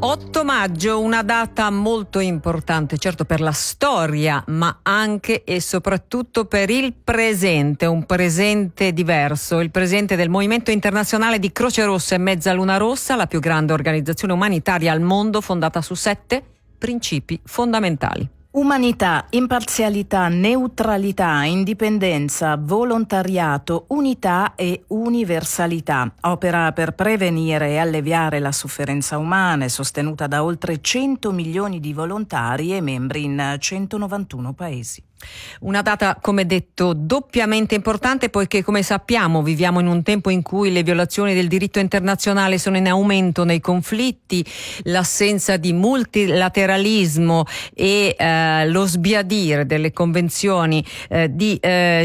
8 maggio, una data molto importante, certo per la storia, ma anche e soprattutto per il presente, un presente diverso, il presente del Movimento Internazionale di Croce Rossa e Mezzaluna Rossa, la più grande organizzazione umanitaria al mondo, fondata su 7 principi fondamentali. Umanità, imparzialità, neutralità, indipendenza, volontariato, unità e universalità. Opera per prevenire e alleviare la sofferenza umana, è sostenuta da oltre 100 milioni di volontari e membri in 191 paesi. Una data, come detto, doppiamente importante poiché, come sappiamo, viviamo in un tempo in cui le violazioni del diritto internazionale sono in aumento nei conflitti, l'assenza di multilateralismo e lo sbiadire delle convenzioni di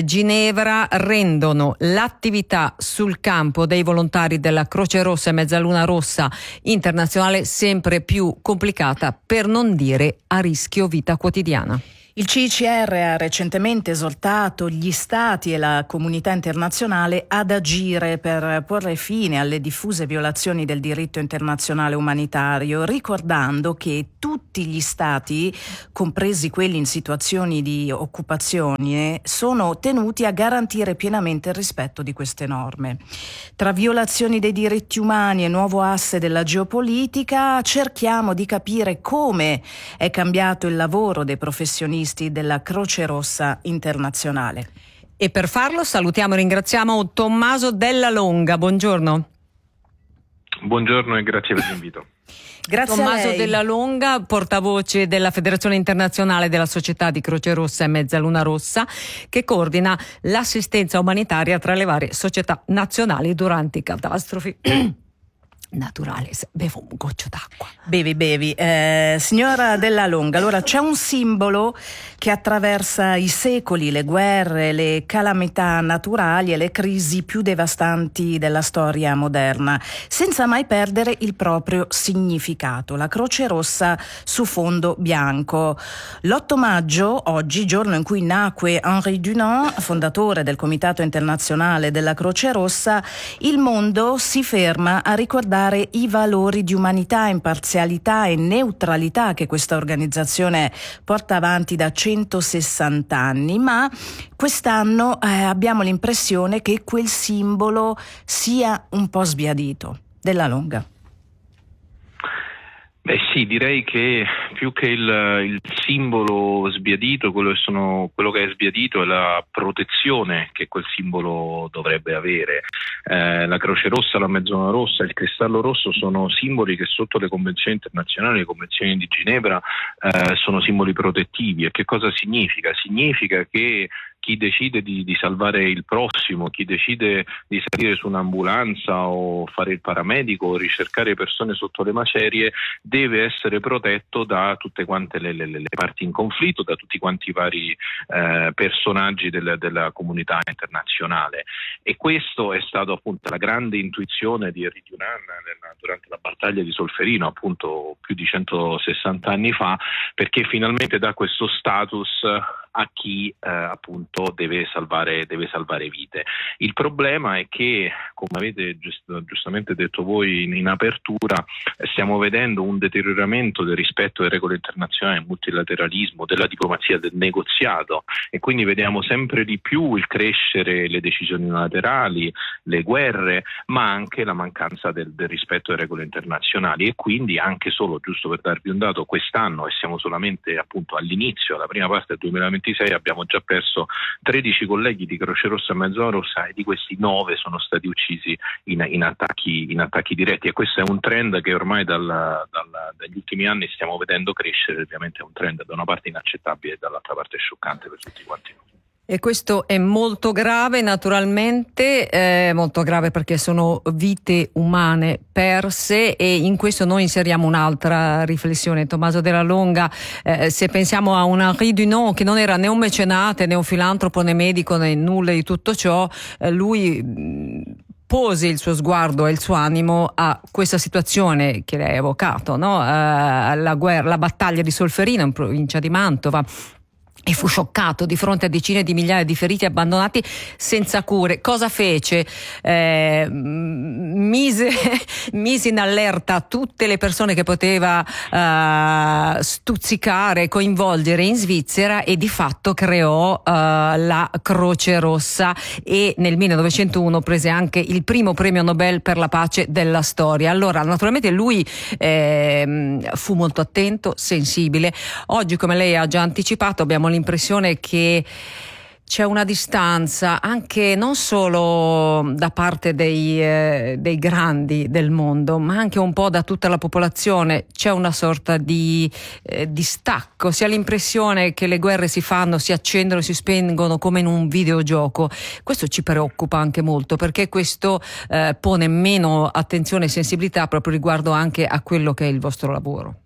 Ginevra rendono l'attività sul campo dei volontari della Croce Rossa e Mezzaluna Rossa internazionale sempre più complicata, per non dire a rischio vita quotidiana. Il CICR ha recentemente esortato gli Stati e la comunità internazionale ad agire per porre fine alle diffuse violazioni del diritto internazionale umanitario, ricordando che tutti gli Stati, compresi quelli in situazioni di occupazione, sono tenuti a garantire pienamente il rispetto di queste norme. Tra violazioni dei diritti umani e nuovo asse della geopolitica, cerchiamo di capire come è cambiato il lavoro dei professionisti della Croce Rossa internazionale. E per farlo salutiamo e ringraziamo Tommaso Della Longa. Buongiorno. Buongiorno e grazie per l'invito. Grazie Tommaso a lei. Della Longa, portavoce della Federazione Internazionale della Società di Croce Rossa e Mezzaluna Rossa, che coordina l'assistenza umanitaria tra le varie società nazionali durante catastrofi naturali. Bevo un goccio d'acqua. Bevi. Signora Della Longa, allora c'è un simbolo che attraversa i secoli, le guerre, le calamità naturali e le crisi più devastanti della storia moderna, senza mai perdere il proprio significato, la Croce Rossa su fondo bianco. L'8 maggio, oggi, giorno in cui nacque Henri Dunant, fondatore del Comitato Internazionale della Croce Rossa, il mondo si ferma a ricordare i valori di umanità, imparzialità e neutralità che questa organizzazione porta avanti da 160 anni, ma quest'anno abbiamo l'impressione che quel simbolo sia un po' sbiadito. Della Longa. Beh sì, direi che più che il simbolo sbiadito, quello che è sbiadito è la protezione che quel simbolo dovrebbe avere. La Croce Rossa, la Mezzaluna Rossa, il Cristallo Rosso sono simboli che sotto le convenzioni internazionali, le convenzioni di Ginevra, sono simboli protettivi. E che cosa significa? Significa che chi decide di salvare il prossimo, chi decide di salire su un'ambulanza o fare il paramedico o ricercare persone sotto le macerie deve essere protetto da tutte quante le parti in conflitto, da tutti quanti i vari personaggi della comunità internazionale. E questo è stato appunto la grande intuizione di Henri Dunant durante la battaglia di Solferino, appunto più di 160 anni fa, perché finalmente dà questo status a chi appunto deve salvare vite. Il problema è che, come avete giustamente detto voi in apertura, stiamo vedendo un deterioramento del rispetto delle regole internazionali, del multilateralismo, della diplomazia, del negoziato, e quindi vediamo sempre di più il crescere le decisioni unilaterali, le guerre, ma anche la mancanza del rispetto delle regole internazionali. E quindi anche solo, giusto per darvi un dato, quest'anno, e siamo solamente appunto all'inizio, alla prima parte del 2026, abbiamo già perso 13 colleghi di Croce Rossa e Mezzaluna Rossa, e di questi 9 sono stati uccisi in attacchi diretti. E questo è un trend che ormai dagli ultimi anni stiamo vedendo crescere. Ovviamente è un trend da una parte inaccettabile e dall'altra parte scioccante per tutti quanti noi. E questo è molto grave, naturalmente, molto grave perché sono vite umane perse, e in questo noi inseriamo un'altra riflessione. Tommaso Della Longa, se pensiamo a un Henri Dunant che non era né un mecenate, né un filantropo, né medico, né nulla di tutto ciò, lui pose il suo sguardo e il suo animo a questa situazione che lei ha evocato, no? La battaglia di Solferino in provincia di Mantova, e fu scioccato di fronte a decine di migliaia di feriti abbandonati senza cure. Cosa fece? Mise in allerta tutte le persone che poteva stuzzicare, coinvolgere in Svizzera, e di fatto creò la Croce Rossa, e nel 1901 prese anche il primo premio Nobel per la pace della storia. Allora, naturalmente lui fu molto attento, sensibile. Oggi, come lei ha già anticipato, abbiamo l'impressione che c'è una distanza anche non solo da parte dei grandi del mondo, ma anche un po' da tutta la popolazione. C'è una sorta di distacco. Si ha l'impressione che le guerre si fanno, si accendono, si spengono come in un videogioco. Questo ci preoccupa anche molto, perché questo pone meno attenzione e sensibilità proprio riguardo anche a quello che è il vostro lavoro.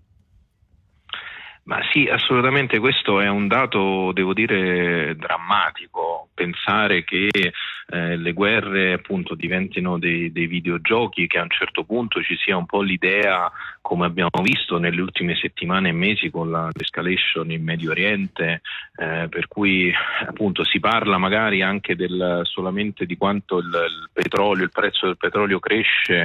Ma sì, assolutamente, questo è un dato, devo dire, drammatico. Pensare che le guerre appunto diventino dei videogiochi, che a un certo punto ci sia un po' l'idea, come abbiamo visto nelle ultime settimane e mesi con l'escalation in Medio Oriente, per cui appunto si parla magari anche solamente di quanto il prezzo del petrolio cresce,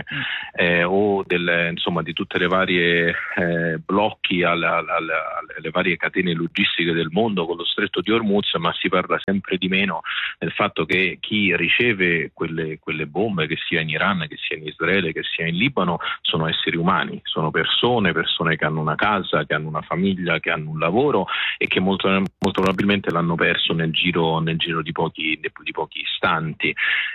o insomma di tutte le varie blocchi alle varie catene logistiche del mondo con lo stretto di Hormuz, ma si parla sempre di meno del fatto che chi riceve quelle bombe, che sia in Iran, che sia in Israele, che sia in Libano, sono esseri umani, sono persone che hanno una casa, che hanno una famiglia, che hanno un lavoro, e che molto probabilmente l'hanno perso nel giro di pochi istanti.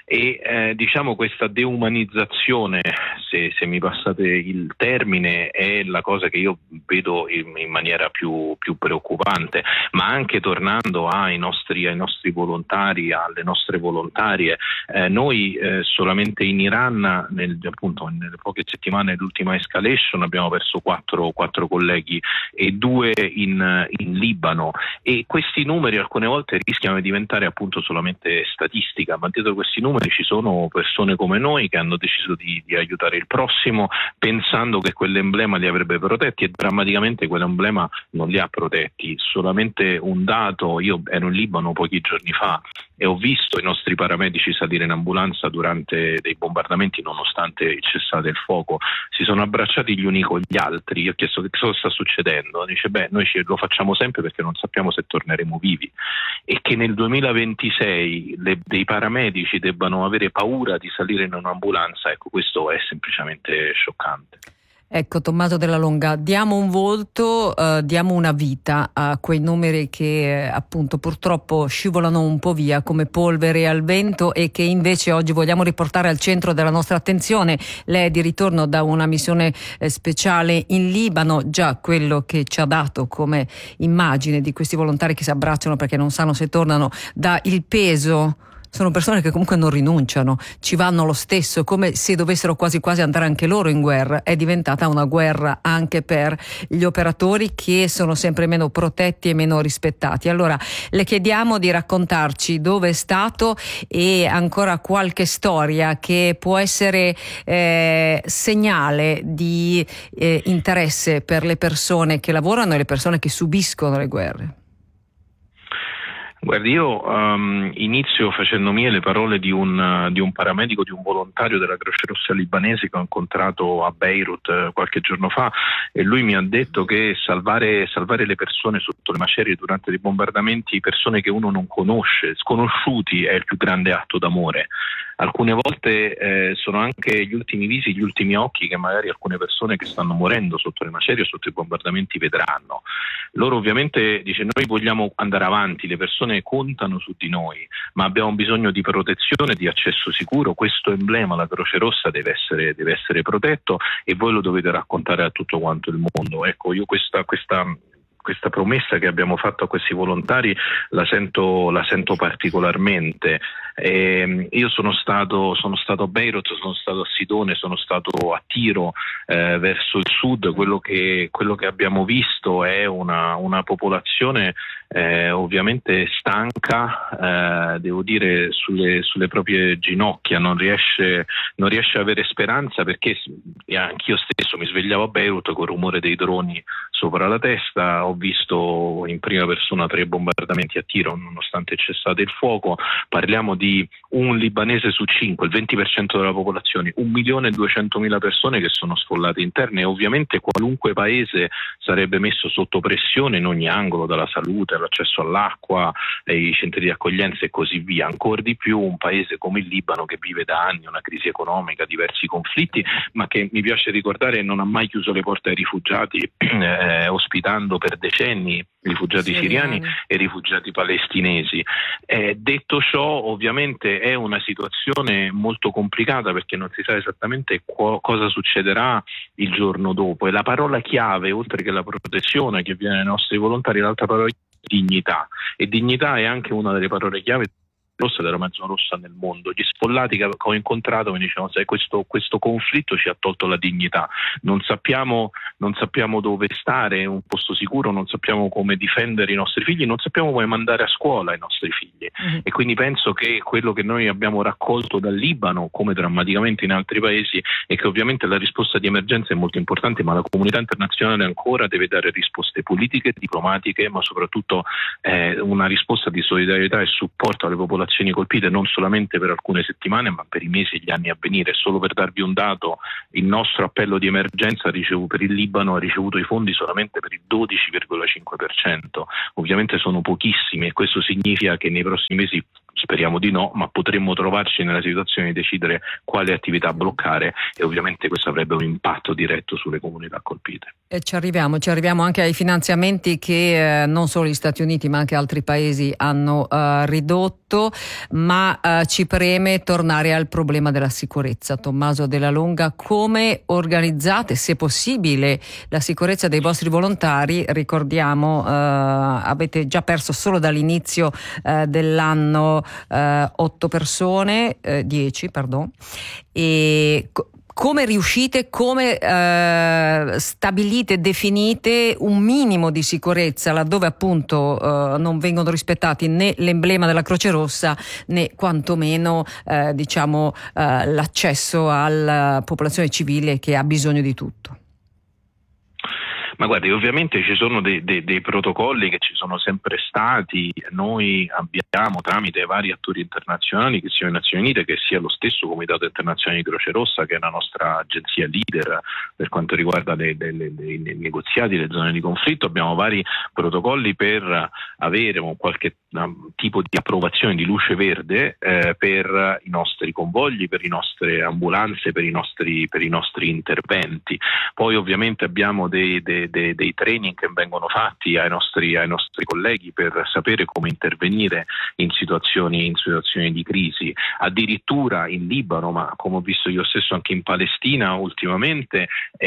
E diciamo questa deumanizzazione, se mi passate il termine, è la cosa che io vedo in maniera più preoccupante. Ma anche tornando ai nostri volontari, alle nostre volontarie, noi solamente in Iran, nelle poche settimane dell'ultima escalation, abbiamo perso quattro colleghi e 2 in Libano, e questi numeri alcune volte rischiano di diventare appunto solamente statistica, ma dietro questi numeri ci sono persone come noi che hanno deciso di aiutare il prossimo, pensando che quell'emblema li avrebbe protetti, e drammaticamente quell'emblema non li ha protetti. Solamente un dato: io ero in Libano pochi giorni fa e ho visto i nostri paramedici salire in ambulanza durante dei bombardamenti, nonostante il cessate il fuoco. Si sono abbracciati gli uni con gli altri. Io ho chiesto che cosa sta succedendo. Dice: noi lo facciamo sempre perché non sappiamo se torneremo vivi. E che nel 2026 dei paramedici debbano avere paura di salire in un'ambulanza, ecco, questo è semplicemente scioccante. Ecco, Tommaso Della Longa, diamo un volto, diamo una vita a quei numeri che appunto purtroppo scivolano un po' via come polvere al vento, e che invece oggi vogliamo riportare al centro della nostra attenzione. Lei è di ritorno da una missione speciale in Libano. Già quello che ci ha dato come immagine di questi volontari che si abbracciano perché non sanno se tornano, dà il peso. Sono persone che comunque non rinunciano, ci vanno lo stesso, come se dovessero quasi quasi andare anche loro in guerra. È diventata una guerra anche per gli operatori, che sono sempre meno protetti e meno rispettati. Allora le chiediamo di raccontarci dove è stato, e ancora qualche storia che può essere segnale di interesse per le persone che lavorano e le persone che subiscono le guerre. Guardi, io inizio facendo mie le parole di un paramedico, di un volontario della Croce Rossa libanese che ho incontrato a Beirut qualche giorno fa, e lui mi ha detto che salvare le persone sotto le macerie durante dei bombardamenti, persone che uno non conosce, sconosciuti, è il più grande atto d'amore. Alcune volte sono anche gli ultimi visi, gli ultimi occhi che magari alcune persone che stanno morendo sotto le macerie o sotto i bombardamenti vedranno. Loro ovviamente dice: noi vogliamo andare avanti, le persone contano su di noi, ma abbiamo bisogno di protezione, di accesso sicuro. Questo emblema, la Croce Rossa, deve essere protetto, e voi lo dovete raccontare a tutto quanto il mondo. Ecco, io questa promessa che abbiamo fatto a questi volontari la sento particolarmente. Io sono stato a Beirut, sono stato a Sidone, sono stato a Tiro, verso il sud. Quello che abbiamo visto è una popolazione ovviamente stanca, devo dire sulle proprie ginocchia, non riesce a avere speranza, perché anch'io stesso mi svegliavo a Beirut con il rumore dei droni sopra la testa. Ho visto in prima persona 3 bombardamenti a tiro nonostante il cessate il fuoco. Parliamo di un libanese su 5, il 20% della popolazione, 1.200.000 persone che sono sfollate interne, e ovviamente qualunque paese sarebbe messo sotto pressione in ogni angolo, dalla salute all'accesso all'acqua, ai centri di accoglienza e così via. Ancora di più un paese come il Libano, che vive da anni una crisi economica, diversi conflitti, ma che, mi piace ricordare, non ha mai chiuso le porte ai rifugiati, ospitando per decenni rifugiati siriani e rifugiati palestinesi. Detto ciò, ovviamente è una situazione molto complicata, perché non si sa esattamente cosa succederà il giorno dopo, e la parola chiave, oltre che la protezione che viene dai nostri volontari, l'altra parola è dignità, e dignità è anche una delle parole chiave rossa della Mezzo Rossa nel mondo. Gli sfollati che ho incontrato mi dicevano: sai, questo conflitto ci ha tolto la dignità, non sappiamo dove stare, un posto sicuro, non sappiamo come difendere i nostri figli, non sappiamo come mandare a scuola i nostri figli. E quindi penso che quello che noi abbiamo raccolto dal Libano, come drammaticamente in altri paesi, è che ovviamente la risposta di emergenza è molto importante, ma la comunità internazionale ancora deve dare risposte politiche, diplomatiche, ma soprattutto una risposta di solidarietà e supporto alle popolazioni colpite, non solamente per alcune settimane, ma per i mesi e gli anni a venire. Solo per darvi un dato, il nostro appello di emergenza per il Libano ha ricevuto i fondi solamente per il 12,5%. Ovviamente sono pochissimi, e questo significa che nei prossimi mesi, speriamo di no, ma potremmo trovarci nella situazione di decidere quale attività bloccare, e ovviamente questo avrebbe un impatto diretto sulle comunità colpite. E ci arriviamo anche ai finanziamenti che non solo gli Stati Uniti ma anche altri paesi hanno ridotto, ma ci preme tornare al problema della sicurezza. Tommaso Della Longa, come organizzate, se possibile, la sicurezza dei vostri volontari? Ricordiamo, avete già perso solo dall'inizio dell'anno 8 persone, 10, pardon, e come riuscite, come stabilite, definite un minimo di sicurezza laddove appunto non vengono rispettati né l'emblema della Croce Rossa né quantomeno l'accesso alla popolazione civile che ha bisogno di tutto? Ma guardi, ovviamente ci sono dei protocolli che ci sono sempre stati. Noi abbiamo, tramite vari attori internazionali, che siano le Nazioni Unite, che sia lo stesso Comitato Internazionale di Croce Rossa, che è la nostra agenzia leader per quanto riguarda i negoziati, le zone di conflitto, abbiamo vari protocolli per avere qualche tipo di approvazione di luce verde per i nostri convogli, per le nostre ambulanze, per i nostri interventi. Poi ovviamente abbiamo dei training che vengono fatti ai nostri colleghi per sapere come intervenire in situazioni di crisi. Addirittura in Libano, ma come ho visto io stesso anche in Palestina ultimamente,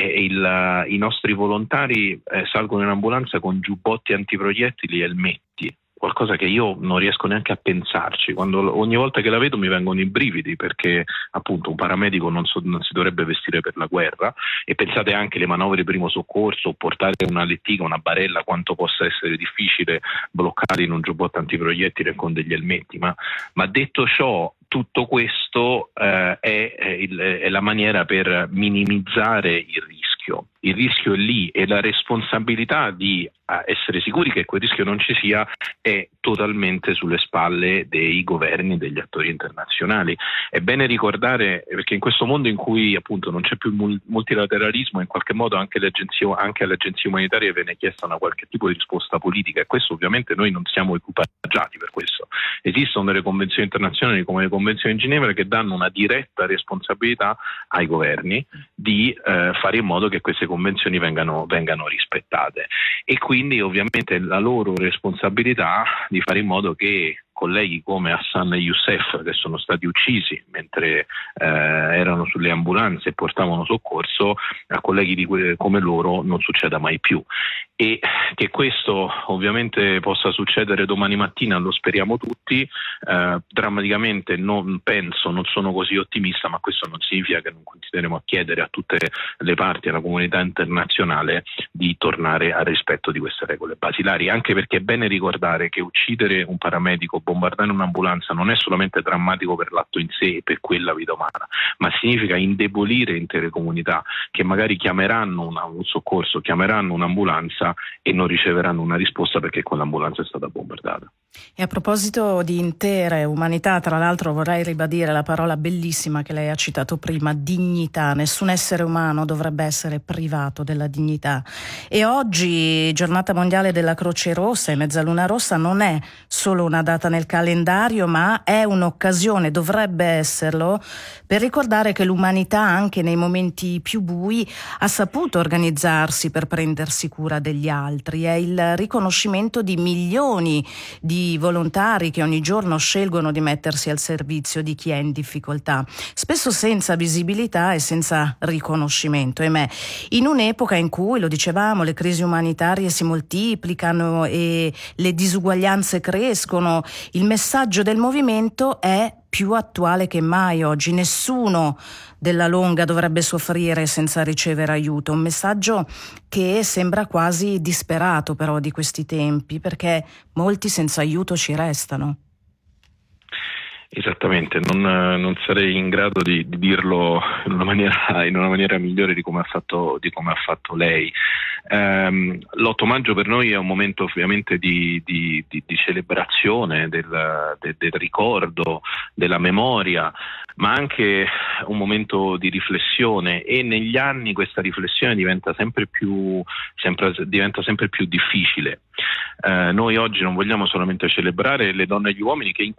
i nostri volontari salgono in ambulanza con giubbotti antiproiettili e elmetti. Qualcosa che io non riesco neanche a pensarci. Ogni volta che la vedo mi vengono i brividi, perché appunto un paramedico non si dovrebbe vestire per la guerra. E pensate anche alle manovre di primo soccorso, portare una lettiga, una barella, quanto possa essere difficile bloccarli in un giubbotto antiproiettile con degli elmetti. Ma detto ciò, tutto questo è la maniera per minimizzare il rischio. Il rischio è lì, e la responsabilità di essere sicuri che quel rischio non ci sia è totalmente sulle spalle dei governi, degli attori internazionali. È bene ricordare, perché in questo mondo in cui appunto non c'è più multilateralismo, in qualche modo anche alle agenzie umanitarie viene chiesta una qualche tipo di risposta politica, e questo ovviamente noi non siamo equipaggiati per questo. Esistono delle convenzioni internazionali come le convenzioni di Ginevra che danno una diretta responsabilità ai governi di fare in modo che queste convenzioni vengano rispettate, e quindi ovviamente la loro responsabilità di fare in modo che colleghi come Hassan e Youssef, che sono stati uccisi mentre erano sulle ambulanze e portavano soccorso, a colleghi come loro non succeda mai più. E che questo ovviamente possa succedere domani mattina lo speriamo tutti. Drammaticamente non sono così ottimista, ma questo non significa che non continueremo a chiedere a tutte le parti, alla comunità internazionale, di tornare al rispetto di queste regole basilari, anche perché è bene ricordare che uccidere un paramedico bombardare un'ambulanza non è solamente drammatico per l'atto in sé e per quella vita umana, ma significa indebolire intere comunità che magari chiameranno un soccorso, chiameranno un'ambulanza e non riceveranno una risposta perché quell'ambulanza è stata bombardata. E a proposito di intere umanità, tra l'altro vorrei ribadire la parola bellissima che lei ha citato prima, dignità. Nessun essere umano dovrebbe essere privato della dignità. E oggi, Giornata Mondiale della Croce Rossa e Mezzaluna Rossa, non è solo una data nel calendario, ma è un'occasione, dovrebbe esserlo, per ricordare che l'umanità, anche nei momenti più bui, ha saputo organizzarsi per prendersi cura degli altri. È il riconoscimento di milioni di volontari che ogni giorno scelgono di mettersi al servizio di chi è in difficoltà, spesso senza visibilità e senza riconoscimento. In un'epoca in cui, lo dicevamo, le crisi umanitarie si moltiplicano e le disuguaglianze crescono, il messaggio del movimento è più attuale che mai oggi. Nessuno della Longa dovrebbe soffrire senza ricevere aiuto. Un messaggio che sembra quasi disperato però di questi tempi, perché molti senza aiuto ci restano. Esattamente, non sarei in grado di dirlo in una maniera migliore di come ha fatto lei. L'8 maggio per noi è un momento ovviamente di celebrazione del ricordo, della memoria, ma anche un momento di riflessione, e negli anni questa riflessione diventa sempre più difficile. Noi oggi non vogliamo solamente celebrare le donne e gli uomini che in